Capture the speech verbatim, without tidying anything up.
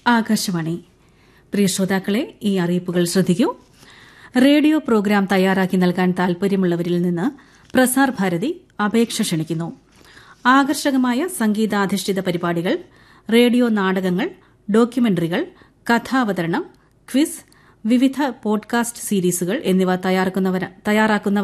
ആകാശവാണി. പ്രിയ ശ്രോതാക്കളെ, ഈ അറിയിപ്പുകൾ ശ്രദ്ധിക്കൂ. റേഡിയോ പ്രോഗ്രാം തയ്യാറാക്കി നൽകാൻ താൽപര്യമുള്ളവരിൽ നിന്ന് പ്രസാർ ഭാരതി അപേക്ഷ ക്ഷണിക്കുന്നു. ആകർഷകമായ സംഗീതാധിഷ്ഠിത പരിപാടികൾ, റേഡിയോ നാടകങ്ങൾ, ഡോക്യുമെന്ററികൾ, കഥാവതരണം, ക്വിസ്, വിവിധ പോഡ്കാസ്റ്റ് സീരീസുകൾ എന്നിവ തയ്യാറാക്കുന്നവർ